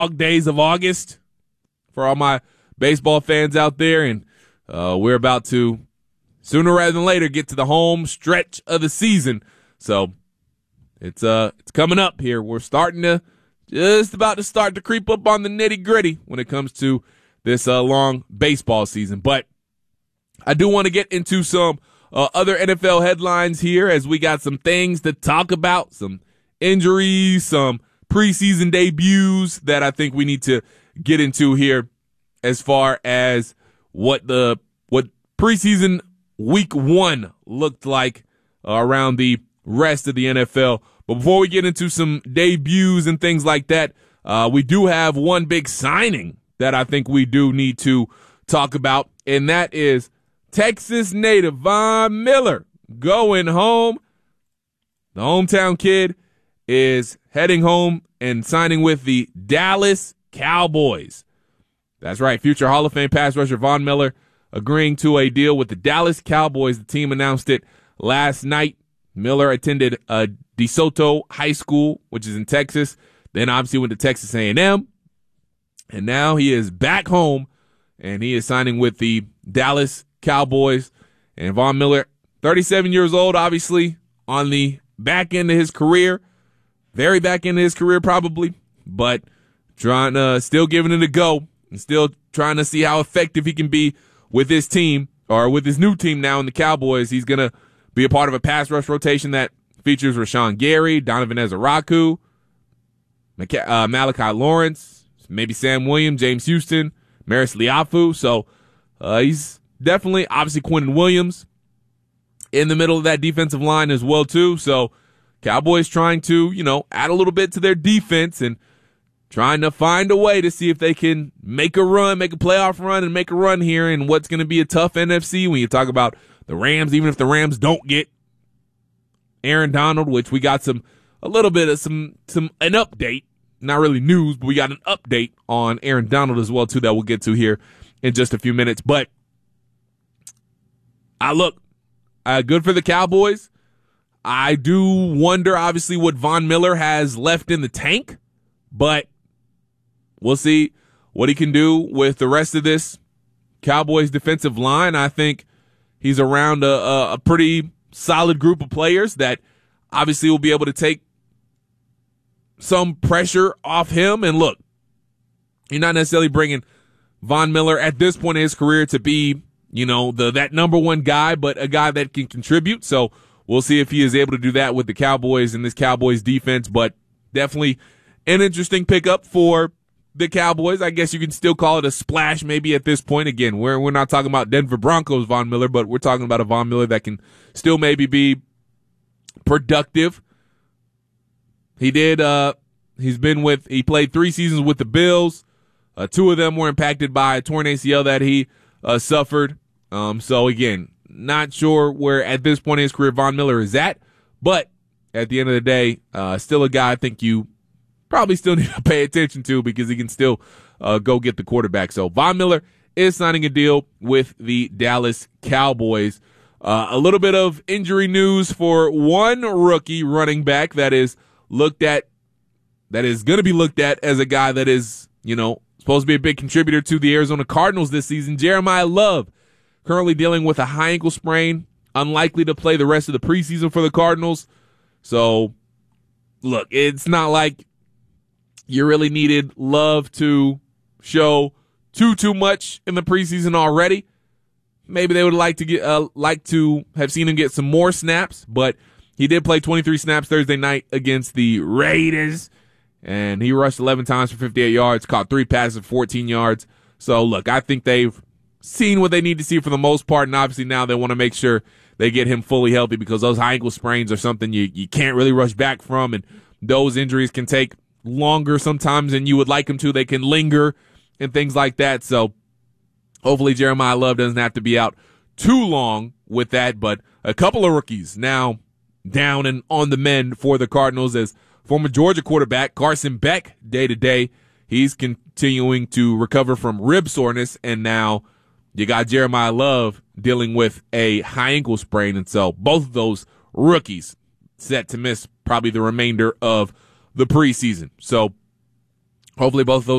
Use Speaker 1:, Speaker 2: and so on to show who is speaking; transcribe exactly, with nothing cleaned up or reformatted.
Speaker 1: dog days of August for all my baseball fans out there. And uh, we're about to, sooner rather than later, get to the home stretch of the season. So it's uh it's coming up here. We're starting to, just about to start to creep up on the nitty-gritty when it comes to this uh, long baseball season. But I do want to get into some uh, other N F L headlines here, as we got some things to talk about, some injuries, some preseason debuts that I think we need to get into here as far as what the what preseason week one looked like uh, around the rest of the N F L. But before we get into some debuts and things like that, uh, we do have one big signing that I think we do need to talk about, and that is Texas native Von Miller going home. The hometown kid is heading home and signing with the Dallas Cowboys. That's right, future Hall of Fame pass rusher Von Miller agreeing to a deal with the Dallas Cowboys. The team announced it last night. Miller attended uh, DeSoto High School, which is in Texas. Then obviously went to Texas A and M. And now he is back home, and he is signing with the Dallas Cowboys. And Von Miller, thirty-seven years old, obviously on the back end of his career. Very back end of his career probably, but trying to, still giving it a go and still trying to see how effective he can be with his team, or with his new team now in the Cowboys. He's going to be a part of a pass rush rotation that features Rashawn Gary, Donovan Ezaraku, uh, Malachi Lawrence, maybe Sam Williams, James Houston, Maris Liafu. So uh, he's definitely, obviously, Quentin Williams in the middle of that defensive line as well, too. So Cowboys trying to, you know, add a little bit to their defense and trying to find a way to see if they can make a run, make a playoff run, and make a run here in what's going to be a tough N F C when you talk about the Rams, even if the Rams don't get Aaron Donald, which we got some, a little bit of some, some, an update, not really news, but we got an update on Aaron Donald as well, too, that we'll get to here in just a few minutes. But I look, uh, good for the Cowboys. I do wonder, obviously, what Von Miller has left in the tank, but we'll see what he can do with the rest of this Cowboys defensive line. I think he's around a, a, a pretty solid group of players that obviously will be able to take some pressure off him. And look, you're not necessarily bringing Von Miller at this point in his career to be, you know, the that number one guy, but a guy that can contribute. So we'll see if he is able to do that with the Cowboys and this Cowboys defense, but definitely an interesting pickup for the Cowboys. I guess you can still call it a splash maybe at this point. Again, we're, we're not talking about Denver Broncos Von Miller, but we're talking about a Von Miller that can still maybe be productive. He did, uh, he's been with, he played three seasons with the Bills. Uh, two of them were impacted by a torn A C L that he uh, suffered. Um, so again, not sure where at this point in his career Von Miller is at, but at the end of the day, uh, still a guy I think you probably still need to pay attention to, because he can still uh, go get the quarterback. So Von Miller is signing a deal with the Dallas Cowboys. Uh, a little bit of injury news for one rookie running back that is looked at, that is going to be looked at as a guy that is, you know, supposed to be a big contributor to the Arizona Cardinals this season. Jeremiah Love, currently dealing with a high ankle sprain, unlikely to play the rest of the preseason for the Cardinals. So, look, it's not like you really needed Love to show too, too much in the preseason already. Maybe they would like to get, uh, like to have seen him get some more snaps, but he did play twenty-three snaps Thursday night against the Raiders, and he rushed eleven times for fifty-eight yards, caught three passes for fourteen yards. So, look, I think they've seen what they need to see for the most part, and obviously now they want to make sure they get him fully healthy, because those high ankle sprains are something you, you can't really rush back from, and those injuries can take longer sometimes than you would like them to. They can linger and things like that. So hopefully Jeremiah Love doesn't have to be out too long with that. But a couple of rookies now down and on the mend for the Cardinals, as former Georgia quarterback Carson Beck, day to day, he's continuing to recover from rib soreness, and now you got Jeremiah Love dealing with a high ankle sprain. And so both of those rookies set to miss probably the remainder of the preseason. So Hopefully both of those